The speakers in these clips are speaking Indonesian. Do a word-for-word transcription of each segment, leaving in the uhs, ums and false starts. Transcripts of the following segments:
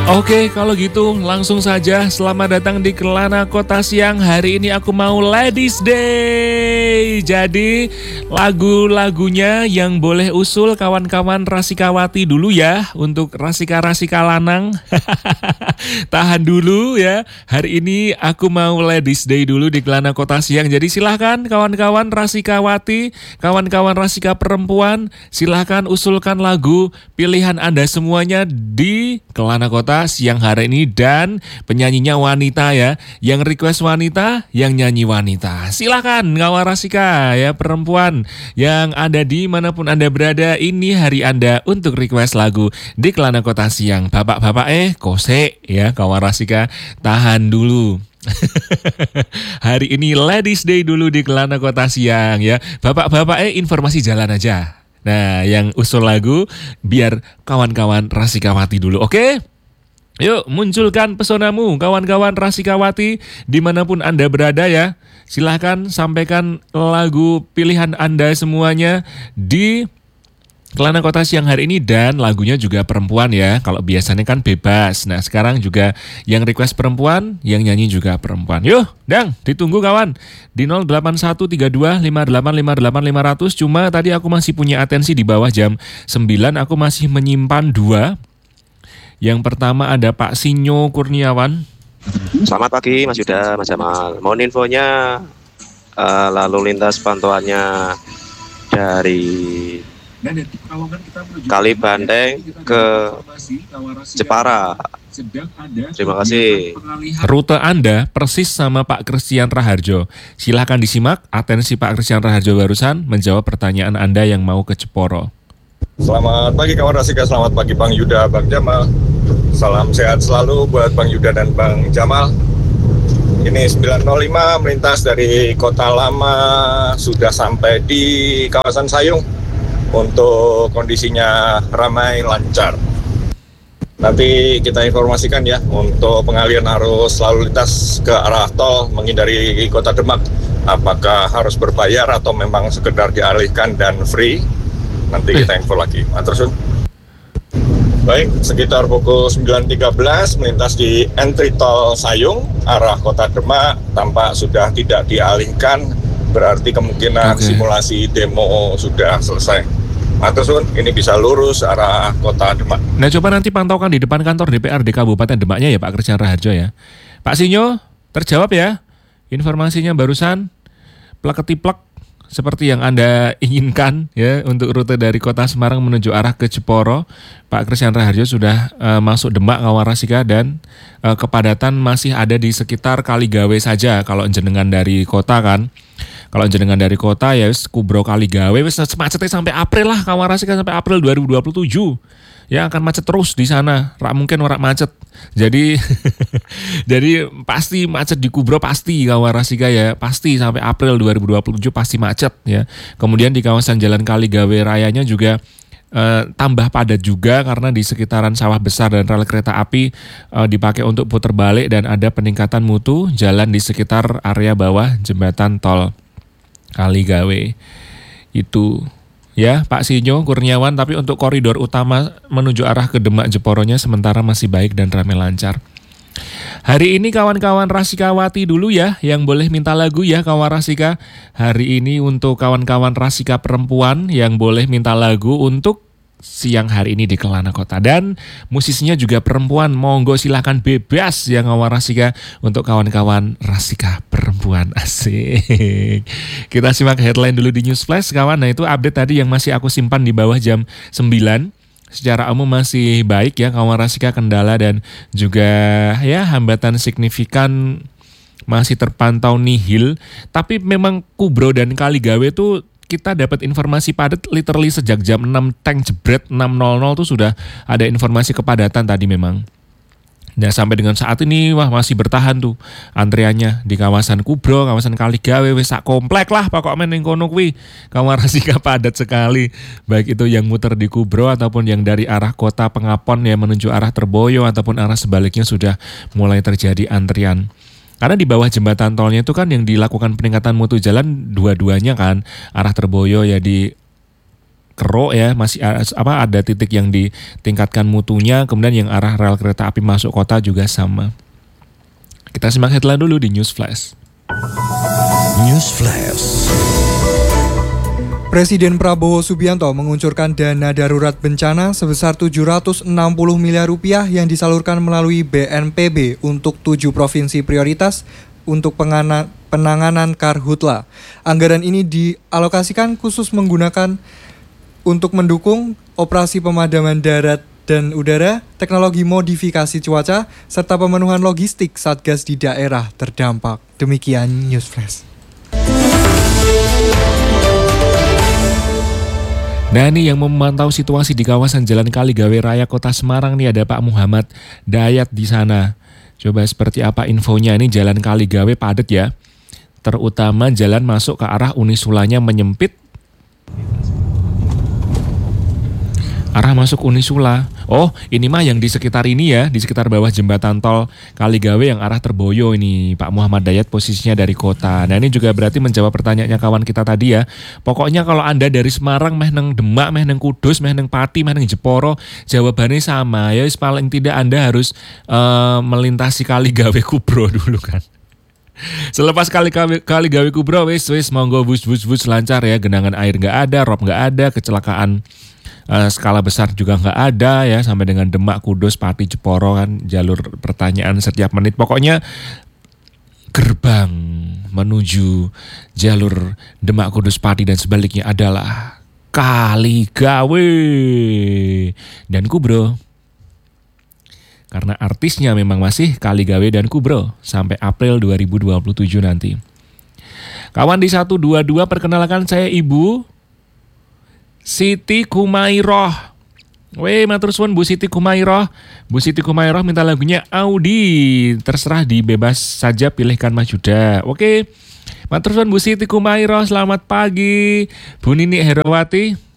Oke, kalau gitu langsung saja selamat datang di Kelana Kota Siang. Hari ini aku mau Ladies Day. Jadi lagu-lagunya yang boleh usul kawan-kawan Rasikawati dulu ya. Untuk Rasika-Rasika Lanang. Tahan dulu ya. Hari ini aku mau Ladies Day dulu di Kelana Kota Siang. Jadi silahkan kawan-kawan Rasikawati, kawan-kawan Rasika Perempuan, silahkan usulkan lagu pilihan Anda semuanya di Kelana Kota Siang hari ini, dan penyanyinya wanita ya. Yang request wanita, yang nyanyi wanita. Silakan kawan Rasika ya, perempuan yang ada di manapun Anda berada, ini hari Anda untuk request lagu di Kelana Kota Siang. Bapak-bapak eh kose ya kawan Rasika, tahan dulu. Hari ini Ladies Day dulu di Kelana Kota Siang ya. Bapak-bapak eh informasi jalan aja. Nah, yang usul lagu biar kawan-kawan Rasikawati dulu, oke? Yuk, munculkan pesonamu kawan-kawan Rasikawati dimanapun Anda berada ya. Silahkan sampaikan lagu pilihan Anda semuanya di Kelana Kota Siang hari ini, dan lagunya juga perempuan ya. Kalau biasanya kan bebas. Nah, sekarang juga yang request perempuan, yang nyanyi juga perempuan. Yuk, dang, ditunggu kawan. Di nol delapan satu tiga dua lima delapan lima delapan lima nol nol. Cuma tadi aku masih punya atensi di bawah jam sembilan, aku masih menyimpan dua. Yang pertama ada Pak Sinyo Kurniawan. Selamat pagi Mas Yuda, Mas Jamal. Mohon infonya uh, lalu lintas pantauannya dari Kali Bandeng ke Jepara. Terima kasih. Rute Anda persis sama Pak Christian Raharjo. Silahkan disimak. Atensi Pak Christian Raharjo barusan menjawab pertanyaan Anda yang mau ke Jeporo. Selamat pagi kawan Rasika, selamat pagi Bang Yuda, Bang Jamal. Salam sehat selalu buat Bang Yuda dan Bang Jamal. Ini sembilan nol lima melintas dari Kota Lama, sudah sampai di kawasan Sayung. Untuk kondisinya ramai lancar. Nanti kita informasikan ya untuk pengalian arus lalu lintas ke arah tol menghindari Kota Demak. Apakah harus berbayar atau memang sekedar dialihkan dan free? Nanti kita info lagi. Matur. Baik, sekitar pukul sembilan tiga belas melintas di entry tol Sayung arah Kota Demak, tampak sudah tidak dialihkan, berarti kemungkinan okay. Simulasi demo sudah selesai. Matur, ini bisa lurus arah Kota Demak. Nah, coba nanti pantaukan di depan kantor D P R D Kabupaten Demaknya ya Pak Christian Raharjo ya. Pak Sinyo, terjawab ya informasinya barusan, plek-ketiplek seperti yang Anda inginkan ya untuk rute dari Kota Semarang menuju arah ke Jeporo. Pak Christian Raharjo sudah uh, masuk Demak kawan Rasika, dan uh, kepadatan masih ada di sekitar Kaligawe saja kalau jenengan dari kota kan. Kalau jenengan dari kota ya wis kubro Kaligawe wis macetnya sampai April lah kawan Rasika, sampai April dua ribu dua puluh tujuh. Ya akan macet terus di sana, rak mungkin ora macet. Jadi jadi pasti macet di Kubro, pasti kawan Rasika ya, pasti sampai April dua ribu dua puluh tujuh pasti macet ya. Kemudian di kawasan Jalan Kaligawe Rayanya juga eh, tambah padat juga karena di sekitaran sawah besar dan rel kereta api eh, dipakai untuk putar balik, dan ada peningkatan mutu jalan di sekitar area bawah jembatan tol Kaligawe. Itu ya Pak Sinyo Kurniawan, tapi untuk koridor utama menuju arah ke Demak Jeporonya sementara masih baik dan ramai lancar. Hari ini kawan-kawan Rasikawati dulu ya yang boleh minta lagu ya kawan Rasika. Hari ini untuk kawan-kawan Rasika Perempuan yang boleh minta lagu untuk siang hari ini di Kelana Kota, dan musisinya juga perempuan, monggo silahkan bebas yang kawan Rasika untuk kawan-kawan Rasika Perempuan. Asik. Kita simak headline dulu di News Flash kawan. Nah, itu update tadi yang masih aku simpan di bawah jam sembilan. Secara umum masih baik ya kawan Rasika, kendala dan juga ya hambatan signifikan masih terpantau nihil. Tapi memang Kubro dan Kaligawe tuh kita dapat informasi padat literally sejak jam enam tank jebret enam nol nol tuh sudah ada informasi kepadatan tadi memang. Nah, sampai dengan saat ini wah masih bertahan tuh antreannya di kawasan Kubro, kawasan Kaligawe, wis sak komplek lah pokoknya ning kono kuwi. Kawan Rasika padat sekali. Baik itu yang muter di Kubro ataupun yang dari arah Kota Pengapon yang menuju arah Terboyo ataupun arah sebaliknya sudah mulai terjadi antrian. Karena di bawah jembatan tolnya itu kan yang dilakukan peningkatan mutu jalan dua-duanya kan, arah Terboyo ya di keruk ya, masih a- apa ada titik yang ditingkatkan mutunya, kemudian yang arah rel kereta api masuk kota juga sama. Kita simak headline dulu di News Flash. News Flash. Presiden Prabowo Subianto menguncurkan dana darurat bencana sebesar tujuh ratus enam puluh miliar rupiah yang disalurkan melalui B N P B untuk tujuh provinsi prioritas untuk pengana- penanganan karhutla. Anggaran ini dialokasikan khusus menggunakan untuk mendukung operasi pemadaman darat dan udara, teknologi modifikasi cuaca, serta pemenuhan logistik Satgas di daerah terdampak. Demikian News Flash. Nah ini yang memantau situasi di kawasan Jalan Kaligawe Raya Kota Semarang nih ada Pak Muhammad Dayat di sana. Coba seperti apa infonya, ini Jalan Kaligawe padat ya. Terutama jalan masuk ke arah Unisulanya menyempit. Arah masuk Unisula. Oh, ini mah yang di sekitar ini ya, di sekitar bawah jembatan tol Kaligawe yang arah Terboyo ini, Pak Muhammad Dayat posisinya dari kota. Nah, ini juga berarti menjawab pertanyaannya kawan kita tadi ya. Pokoknya kalau Anda dari Semarang meh neng Demak, meh neng Kudus, meh neng Pati, meh neng Jeporo, jawabannya sama. Ya, paling tidak Anda harus uh, melintasi Kaligawe Kubro dulu kan. Selepas kali kali gawe Kubro wis wis monggo bus bus bus lancar ya, genangan air nggak ada, rob nggak ada, kecelakaan uh, skala besar juga nggak ada ya, sampai dengan Demak, Kudus, Pati, Jeporo kan jalur pertanyaan setiap menit. Pokoknya gerbang menuju jalur Demak, Kudus, Pati dan sebaliknya adalah Kaligawe dan Kubro. Karena artisnya memang masih Kaligawe dan Kubro sampai April dua ribu dua puluh tujuh nanti. Kawan di satu dua dua, perkenalkan saya Ibu Siti Kumairoh. Weh, matur suwun Bu Siti Kumairoh. Bu Siti Kumairoh minta lagunya Audi. Terserah, dibebas saja, pilihkan Mas Yuda. Oke, matur suwun Bu Siti Kumairoh. Selamat pagi Bu Nini Herawati.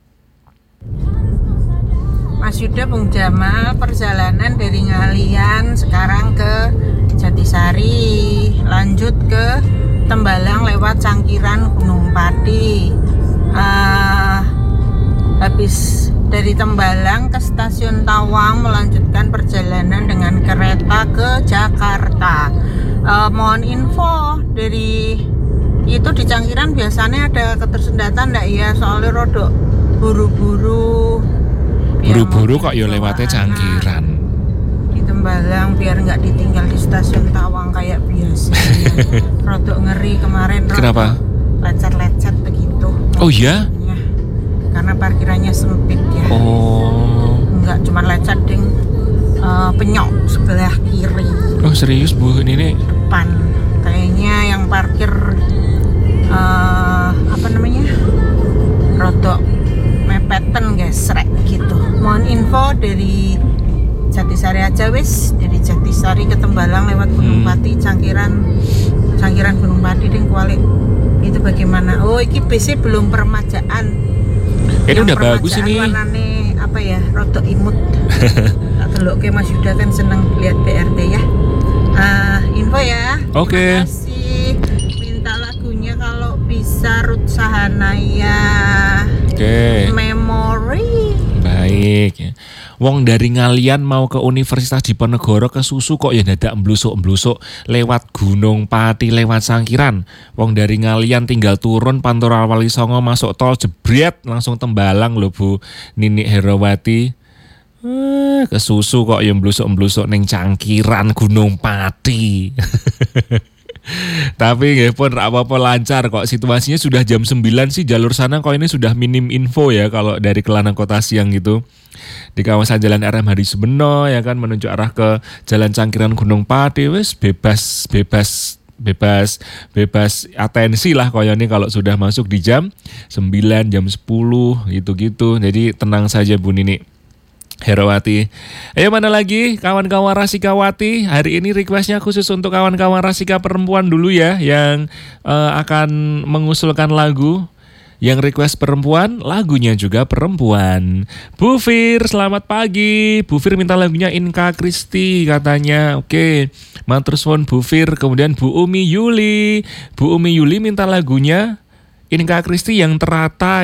Mas Yuda, Bung Jamal, perjalanan dari Ngalian sekarang ke Jatisari, lanjut ke Tembalang lewat Cangkiran Gunung Pati. Uh, habis dari Tembalang ke Stasiun Tawang, melanjutkan perjalanan dengan kereta ke Jakarta. Uh, mohon info dari itu di Cangkiran biasanya ada ketersendatan enggak ya? Soalnya rodok buru-buru. Buru-buru kok yo lewatnya Cangkiran. Di Tembalang biar nggak ditinggal di Stasiun Tawang kayak biasa. Rodok ngeri kemarin. Kenapa? Lecet-lecet begitu. Oh iya? Karena parkirannya sempit ya. Oh. Nggak cuma lecet ding, uh, penyok sebelah kiri. Oh serius Bu, ini nih? Depan. Kayaknya yang parkir uh, apa namanya? Rodok mepeten gesrek gitu. Mohon info dari Jatisari aja wis, dari Jatisari ke Tembalang lewat Gunung Pati, Cangkiran, Cangkiran Gunung Pati ding kualik. Itu bagaimana? Oh, iki B C belum permajaan. Ini udah bagus ini. Warnane apa ya? Rodok imut. Tak delokke Mas Yuda kan seneng lihat B R T ya. Ah, info ya. Oke. Terima kasih. Minta lagunya kalau bisa Ruth Sahanaya. Oke. Memory. Baik ya. Wong dari Ngalian mau ke Universitas Diponegoro ke Susu kok ya dadak mblusuk-mblusuk lewat Gunung Pati, lewat Cangkiran. Wong dari Ngalian tinggal turun Pantura Wali Songo masuk tol jebret langsung Tembalang lho Bu Nini Herawati. Eh, ke Susu kok ya mblusuk-mblusuk ning Cangkiran Gunung Pati. Tapi ya pun apa-apa lancar kok, situasinya sudah jam sembilan sih jalur sana kok ini sudah minim info ya kalau dari Kelana Kota Siang gitu. Di kawasan Jalan R M Hadi Subeno ya kan menuju arah ke Jalan Cangkiran Gunung Pati wis bebas bebas bebas bebas atensi lah koyo ini kalau sudah masuk di jam sembilan, jam sepuluh gitu-gitu. Jadi tenang saja Bu Nini Herawati. Ayo mana lagi kawan-kawan Rasikawati. Hari ini requestnya khusus untuk kawan-kawan Rasika perempuan dulu ya, yang uh, akan mengusulkan lagu. Yang request perempuan, lagunya juga perempuan. Bu Fir, selamat pagi. Bu Fir minta lagunya Inka Kristi katanya. Oke, matur suwun Bu Fir. Kemudian Bu Umi Yuli. Bu Umi Yuli minta lagunya Inka Kristi yang teratai.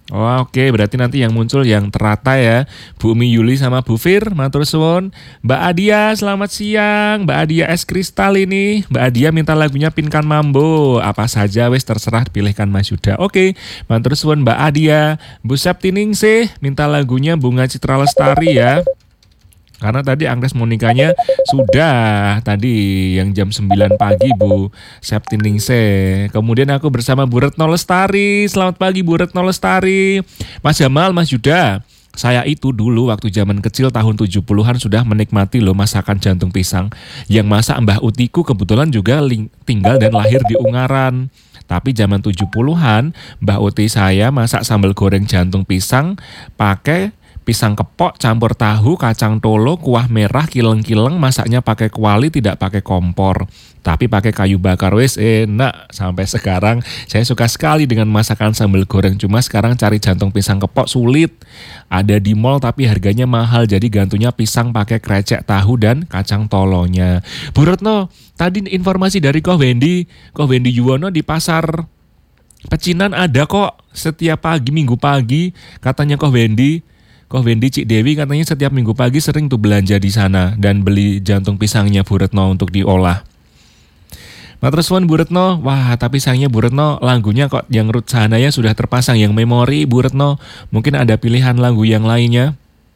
Oh, oke, berarti nanti yang muncul yang terata ya. Bu Umi Yuli sama Bu Fir, matur suwun. Mbak Adia, selamat siang. Mbak Adia es kristal ini. Mbak Adia minta lagunya Pinkan Mambo. Apa saja wes terserah, pilihkan Mas Yuda. Oke, matur suwun Mbak Adia. Bu Septiningsih minta lagunya Bunga Citra Lestari ya. Karena tadi Anggrek Monikanya sudah tadi yang jam sembilan pagi Bu Septiningsih. Kemudian aku bersama Bu Retno Lestari. Selamat pagi Bu Retno Lestari. Mas Jamal, Mas Yuda. Saya itu dulu waktu zaman kecil tahun tujuh puluhan sudah menikmati loh masakan jantung pisang. Yang masak Mbah Utiku kebetulan juga tinggal dan lahir di Ungaran. Tapi zaman tujuh puluhan Mbah Uti saya masak sambal goreng jantung pisang pakai pisang kepok campur tahu, kacang tolo, kuah merah, kileng-kileng, masaknya pakai kuali, tidak pakai kompor. Tapi pakai kayu bakar, wes enak. Sampai sekarang saya suka sekali dengan masakan sambal goreng. Cuma sekarang cari jantung pisang kepok sulit. Ada di mall tapi harganya mahal. Jadi gantunya pisang pakai krecek tahu dan kacang tolonya. Bu Retno, tadi informasi dari Koh Wendy. Koh Wendy Yuwono di pasar Pecinan ada kok setiap pagi, minggu pagi. Katanya Koh Wendy. Koh Wendy Cik Dewi katanya setiap minggu pagi sering tuh belanja di sana dan beli jantung pisangnya Bu Retno untuk diolah. Matur suwun Bu Retno. Wah, tapi sayangnya Bu Retno lagunya kok yang Ruth Sahanaya sudah terpasang yang memori Bu Retno. Mungkin ada pilihan lagu yang lainnya.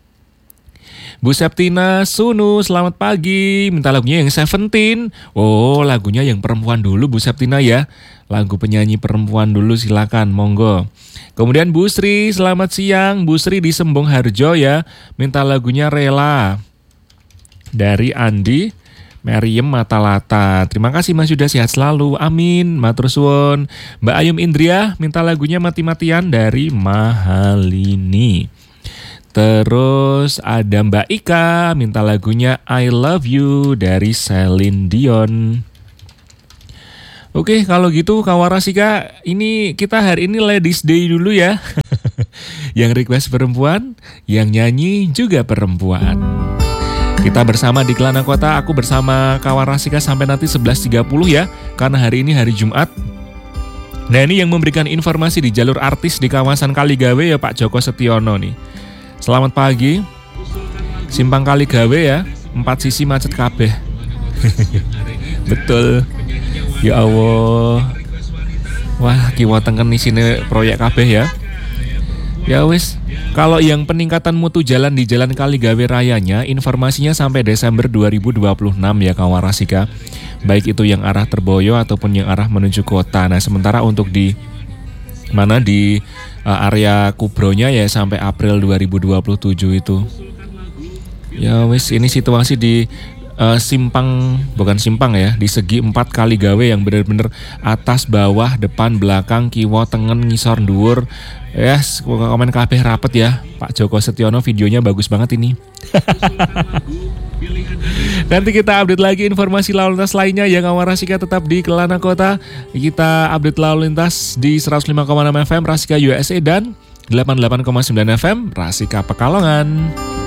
Bu Septina Sunu, selamat pagi. Minta lagunya yang Seventeen. Oh, lagunya yang perempuan dulu Bu Septina ya. Lagu penyanyi perempuan dulu silakan, monggo. Kemudian Bu Sri, selamat siang. Bu Sri di Sembong Harjo ya. Minta lagunya Rela. Dari Andi Meriem Matalata. Terima kasih Mas Yuda, sehat selalu. Amin. Matur suwun. Mbak Ayum Indria minta lagunya Mati-Matian dari Mahalini. Terus ada Mbak Ika minta lagunya I Love You dari Celine Dion. Oke, kalau gitu Kawarasika, ini kita hari ini Ladies Day dulu ya. Yang request perempuan, yang nyanyi juga perempuan. Kita bersama di Kelana Kota, aku bersama Kawarasika sampai nanti sebelas tiga puluh ya. Karena hari ini hari Jumat. Nah, ini yang memberikan informasi di jalur artis di kawasan Kaligawe ya Pak Joko Setiono nih. Selamat pagi. Simpang Kaligawe ya, empat sisi macet kabeh. Betul. Ya Allah. Wah, kiwa tengen di sini proyek kabeh ya. Ya wis, kalau yang peningkatan mutu jalan di Jalan Kaligawe Rayanya, informasinya sampai Desember dua ribu dua puluh enam ya Kawarasika. Baik itu yang arah Terboyo ataupun yang arah menuju kota. Nah, sementara untuk di mana di uh, area Kubronya ya sampai April dua ribu dua puluh tujuh itu. Ya wis, ini situasi di Uh, simpang, bukan simpang ya, di segi empat Kaligawe yang benar-benar atas, bawah, depan, belakang, kiwa, tengen, ngisor, dhuwur. Yes, komen kabeh rapet ya. Pak Joko Setiono videonya bagus banget ini. Nanti kita update lagi informasi lalu lintas lainnya yang Kawarasika tetap di Kelana Kota. Kita update lalu lintas di seratus lima koma enam F M Rasika U S A dan delapan puluh delapan koma sembilan F M Rasika Pekalongan.